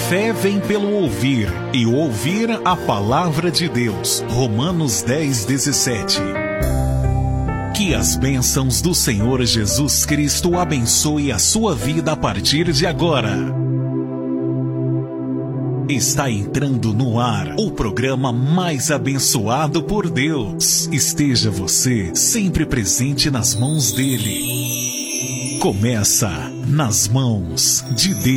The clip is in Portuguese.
fé vem pelo ouvir, e o ouvir a palavra de Deus. Romanos 10:17. Que as bênçãos do Senhor Jesus Cristo abençoe a sua vida a partir de agora. Está entrando no ar o programa mais abençoado por Deus. Esteja você sempre presente nas mãos dele. Começa Nas Mãos de Deus.